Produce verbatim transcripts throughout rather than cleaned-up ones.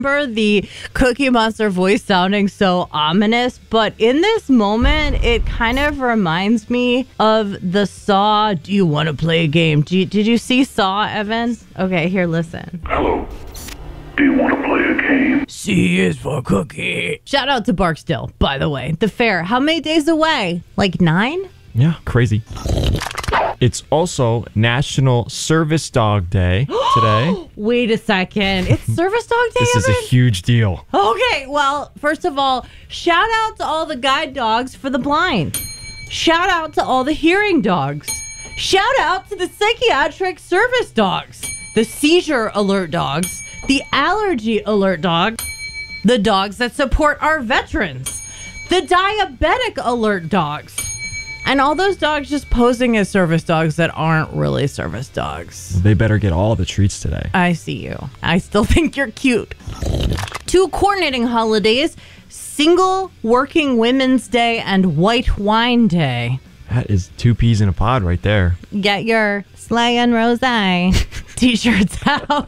remember the Cookie Monster voice sounding so ominous, but in this moment, it kind of reminds me of the Saw. Do you want to play a game? Do you, did you see Saw, Evan? Okay, here, listen. Hello. Do you want to play a game? C is for cookie. Shout out to Barksdale, by the way. The fair, how many days away? Like nine? Yeah, crazy. It's also National Service Dog Day today. Wait a second. It's Service Dog Day, This is Evan? a huge deal. Okay, well, first of all, shout out to all the guide dogs for the blind. Shout out to all the hearing dogs. Shout out to the psychiatric service dogs. The seizure alert dogs. The allergy alert dogs. The dogs that support our veterans. The diabetic alert dogs. And all those dogs just posing as service dogs that aren't really service dogs. They better get all the treats today. I see you. I still think you're cute. Two coordinating holidays, Single Working Women's Day and White Wine Day. That is two peas in a pod right there. Get your Slay and Rose t-shirts out.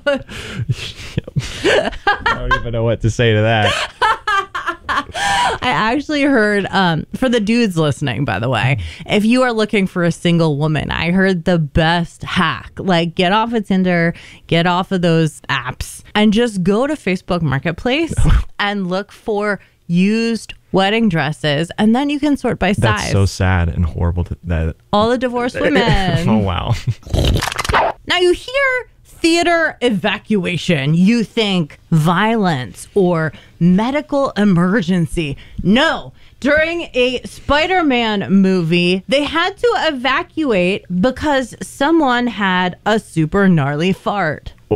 I don't even know what to say to that. I actually heard, um, for the dudes listening, by the way, if you are looking for a single woman, I heard the best hack. Like, get off of Tinder, get off of those apps, and just go to Facebook Marketplace and look for used wedding dresses, and then you can sort by size. That's so sad and horrible. To, that all the divorced women. Oh, wow. Now, you hear theater evacuation, you think violence or medical emergency. No. During a Spider-Man movie, they had to evacuate because someone had a super gnarly fart. Oh.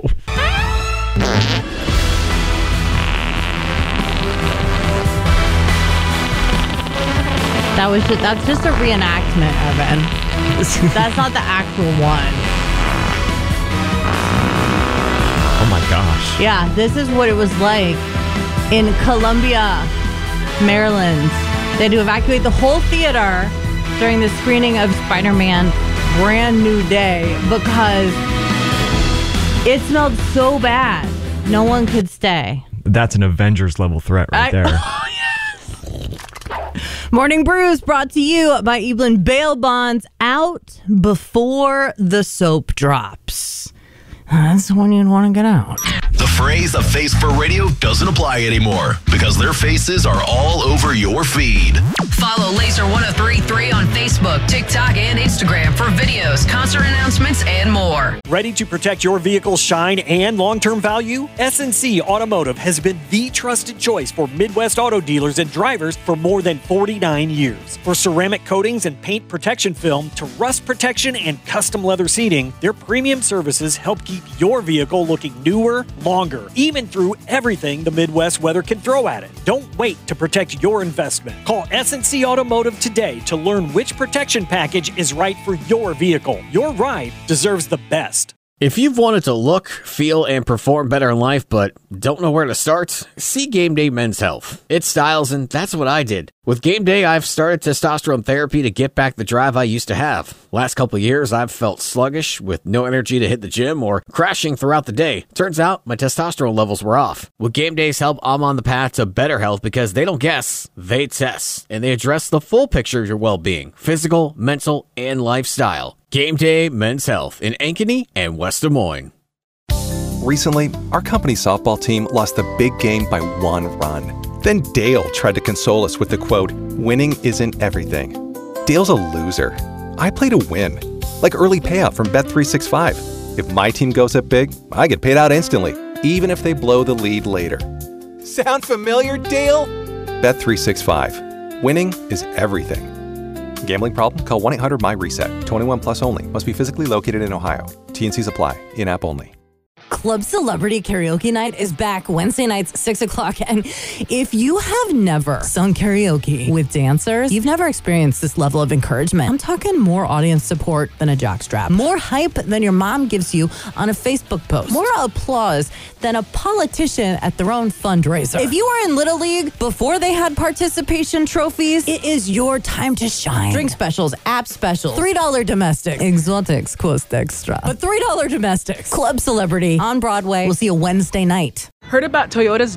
That was just, that's just a reenactment, Evan. That's not the actual one. Oh my gosh. Yeah, this is what it was like in Columbia, Maryland. They had to evacuate the whole theater during the screening of Spider-Man Brand New Day because it smelled so bad. No one could stay. That's an Avengers level threat right I, there. Oh, yes. Morning Brews brought to you by Evelyn Bail Bonds, out before the soap drops. That's when you'd want to get out. The phrase "a face for radio" doesn't apply anymore because their faces are all over your feed. Follow Laser one oh three point three on Facebook, TikTok, and Instagram for videos, concert announcements, and more. Ready to protect your vehicle's shine and long-term value? S and C Automotive has been the trusted choice for Midwest auto dealers and drivers for more than forty-nine years. For ceramic coatings and paint protection film to rust protection and custom leather seating, their premium services help keep your vehicle looking newer, longer, even through everything the Midwest weather can throw at it. Don't wait to protect your investment. Call S and C Automotive today to learn which protection package is right for your vehicle. Your ride deserves the best. If you've wanted to look, feel, and perform better in life but don't know where to start, see Game Day Men's Health. It's styles, and that's what I did. With Game Day, I've started testosterone therapy to get back the drive I used to have. Last couple of years, I've felt sluggish with no energy to hit the gym or crashing throughout the day. Turns out, my testosterone levels were off. With Game Day's help, I'm on the path to better health because they don't guess, they test. And they address the full picture of your well-being, physical, mental, and lifestyle. Game Day Men's Health in Ankeny and West Des Moines. Recently, our company's softball team lost the big game by one run. Then Dale tried to console us with the quote, "Winning isn't everything." Dale's a loser. I play to win. Like early payout from Bet three sixty-five. If my team goes up big, I get paid out instantly, even if they blow the lead later. Sound familiar, Dale? Bet three sixty-five. Winning is everything. Gambling problem? Call one eight hundred M Y reset. twenty-one plus only. Must be physically located in Ohio. T and Cs apply. In-app only. Club Celebrity Karaoke Night is back Wednesday nights, six o'clock. And if you have never sung karaoke with dancers, you've never experienced this level of encouragement. I'm talking more audience support than a jockstrap. More hype than your mom gives you on a Facebook post. More applause than a politician at their own fundraiser. If you were in Little League before they had participation trophies, it is your time to shine. Drink specials, app specials, three dollars domestic. Exotics cost extra. But three dollars domestics. Club Celebrity on Broadway. We'll see you Wednesday night. Heard about Toyota's